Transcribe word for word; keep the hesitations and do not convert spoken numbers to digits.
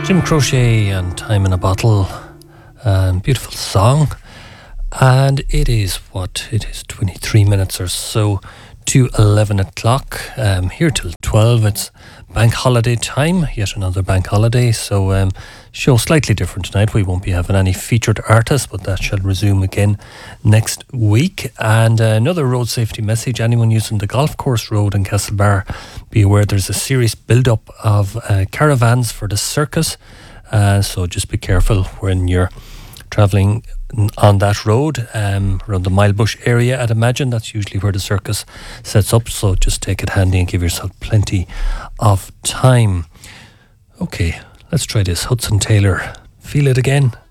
Jim Croce and Time in a Bottle. Um, beautiful song. And it is what? It is twenty-three minutes or so to eleven o'clock. Um, here till twelve. It's bank holiday time. Yet another bank holiday. So um, show slightly different tonight. We won't be having any featured artists, but that shall resume again next week. And uh, another road safety message. Anyone using the golf course road in Castlebar, be aware there's a serious build-up of uh, caravans for the circus. Uh, so just be careful when you're travelling on that road, um, around the Milebush area. I'd imagine that's usually where the circus sets up, so just take it handy and give yourself plenty of time. Okay, let's try this. Hudson Taylor, Feel It Again.